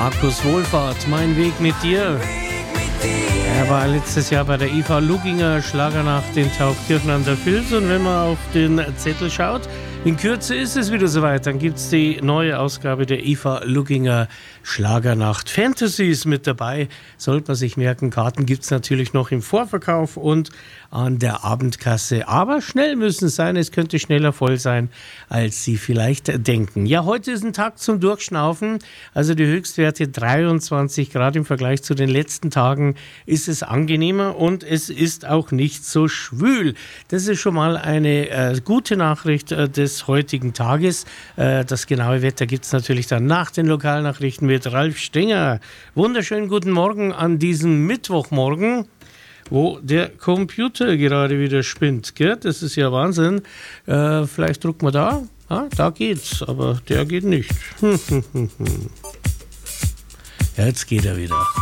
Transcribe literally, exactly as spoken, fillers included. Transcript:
Markus Wohlfahrt, mein Weg mit dir. Er war letztes Jahr bei der Eva Lugginger Schlagernacht in Taufkirchen an der Vils, und wenn man auf den Zettel schaut, in Kürze ist es wieder soweit, dann gibt es die neue Ausgabe der Eva Lugginger Schlagernacht. Fantasy ist mit dabei, sollte man sich merken. Karten gibt es natürlich noch im Vorverkauf und an der Abendkasse. Aber schnell müssen es sein, es könnte schneller voll sein, als Sie vielleicht denken. Ja, heute ist ein Tag zum Durchschnaufen. Also die Höchstwerte dreiundzwanzig Grad im Vergleich zu den letzten Tagen ist es angenehmer und es ist auch nicht so schwül. Das ist schon mal eine äh, gute Nachricht äh, des heutigen Tages. Äh, das genaue Wetter gibt es natürlich dann nach den Lokalnachrichten mit Ralf Stenger. Wunderschönen guten Morgen an diesem Mittwochmorgen, wo der Computer gerade wieder spinnt. Gell? Das ist ja Wahnsinn. Äh, vielleicht drucken wir da. Ah, da geht's, aber der geht nicht. Ja, jetzt geht er wieder.